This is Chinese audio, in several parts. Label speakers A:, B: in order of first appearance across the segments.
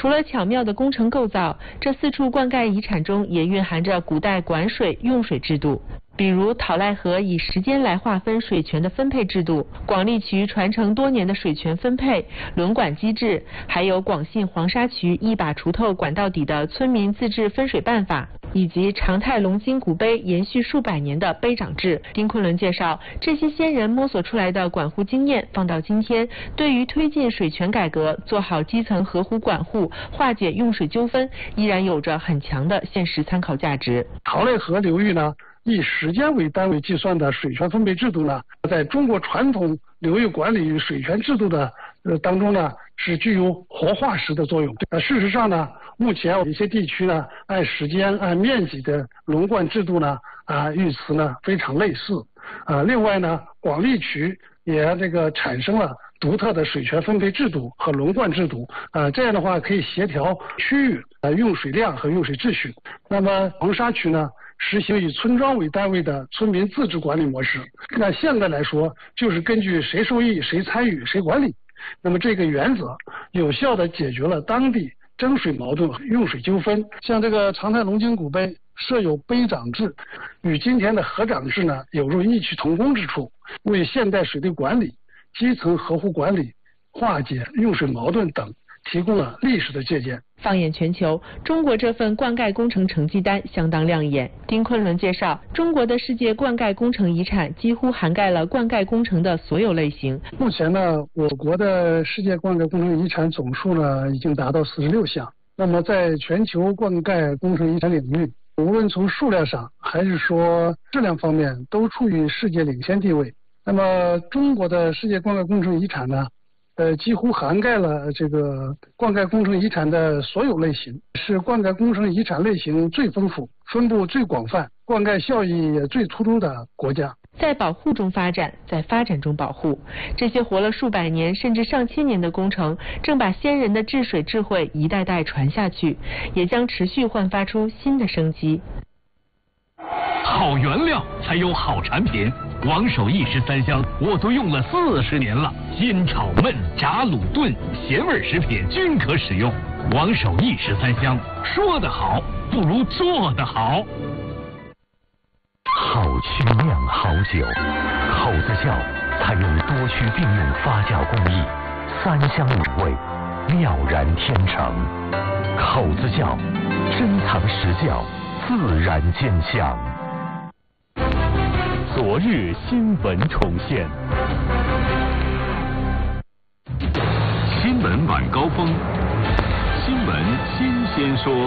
A: 除了巧妙的工程构造，这4处灌溉遗产中也蕴含着古代管水用水制度。比如讨赖河以时间来划分水权的分配制度，广利渠传承多年的水权分配、轮管机制，还有广信黄沙渠一把锄头管到底的村民自治分水办法，以及长泰龙津古碑延续数百年的碑长制。丁昆仑介绍，这些先人摸索出来的管护经验，放到今天，对于推进水权改革、做好基层河湖管护、化解用水纠纷，依然有着很强的现实参考价值。
B: 讨赖河流域呢，以时间为单位计算的水权分配制度呢，在中国传统流域管理与水权制度的当中呢，是具有活化石的作用。事实上呢，目前有一些地区呢，按时间、按面积的轮灌制度呢，与此呢非常类似。另外呢，广利渠也产生了独特的水权分配制度和轮灌制度。这样的话可以协调区域用水量和用水秩序。那么黄沙渠呢，实行以村庄为单位的村民自治管理模式。那现在来说，就是根据谁受益、谁参与、谁管理。那么这个原则有效地解决了当地争水矛盾和用水纠纷。像这个长泰龙津古碑设有碑长制，与今天的河长制呢有着异曲同工之处，为现代水利管理、基层河湖管理、化解用水矛盾等提供了历史的借鉴。
A: 放眼全球，中国这份灌溉工程成绩单相当亮眼。丁昆仑介绍，中国的世界灌溉工程遗产几乎涵盖了灌溉工程的所有类型。
B: 目前呢，我国的世界灌溉工程遗产总数呢已经达到46项。那么在全球灌溉工程遗产领域，无论从数量上还是说质量方面，都处于世界领先地位。那么中国的世界灌溉工程遗产呢，几乎涵盖了这个灌溉工程遗产的所有类型，是灌溉工程遗产类型最丰富、分布最广泛、灌溉效益也最突出的国家。
A: 在保护中发展，在发展中保护，这些活了数百年甚至上千年的工程，正把先人的治水智慧一代代传下去，也将持续焕发出新的生机。
C: 好原料才有好产品，王守义13香我都用了40年了，煎炒焖炸卤炖咸味食品均可使用。王守义13香，说得好不如做得好。
D: 好曲酿好酒，口子窖采用多区并用发酵工艺，3香5味，妙然天成。口子窖珍藏实窖，自然见香。昨日新闻重现，
C: 新闻晚高峰，新闻新鲜说。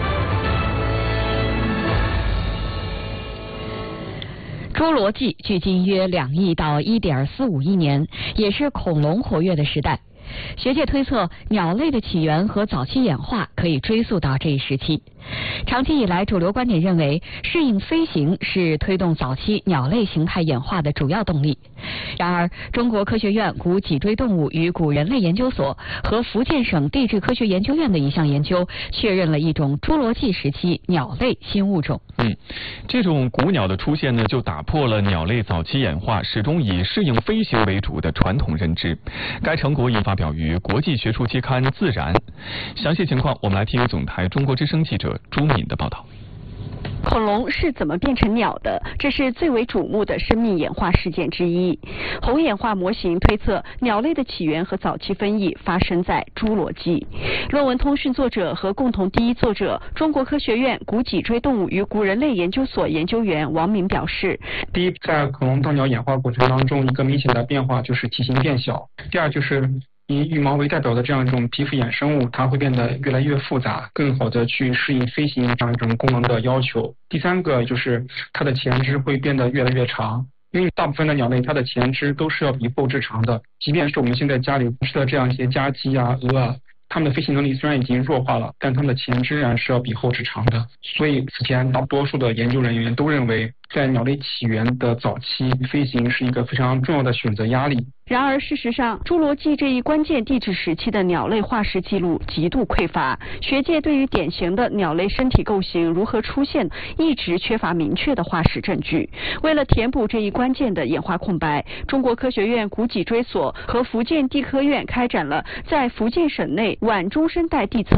E: 侏罗纪距今约2亿到1.45亿年，也是恐龙活跃的时代。学界推测，鸟类的起源和早期演化可以追溯到这一时期。长期以来，主流观点认为，适应飞行是推动早期鸟类形态演化的主要动力。然而，中国科学院古脊椎动物与古人类研究所和福建省地质科学研究院的一项研究确认了一种侏罗纪时期鸟类新物种。
F: 这种古鸟的出现呢，就打破了鸟类早期演化始终以适应飞行为主的传统认知。该成果已发表于国际学术期刊《自然》。详细情况，我们来听总台中国之声记者朱敏的报道。
G: 恐龙是怎么变成鸟的？这是最为瞩目的生命演化事件之一。红演化模型推测，鸟类的起源和早期分异发生在侏罗纪。论文通讯作者和共同第一作者，中国科学院古脊椎动物与古人类研究所研究员王明表示：
H: 第一，在恐龙到鸟演化过程当中，一个明显的变化就是体型变小；第二，就是以羽毛为代表的这样一种皮肤衍生物，它会变得越来越复杂，更好的去适应飞行这样一种功能的要求。第三个就是它的前肢会变得越来越长，因为大部分的鸟类它的前肢都是要比后肢长的，即便是我们现在家里吃的这样一些家鸡啊、鹅啊，它们的飞行能力虽然已经弱化了，但它们的前肢仍然是要比后肢长的。所以此前大多数的研究人员都认为，在鸟类起源的早期，飞行是一个非常重要的选择压力。
G: 然而，事实上，侏罗纪这一关键地质时期的鸟类化石记录极度匮乏，学界对于典型的鸟类身体构型如何出现，一直缺乏明确的化石证据。为了填补这一关键的演化空白，中国科学院古脊椎所和福建地科院开展了在福建省内晚中生代地层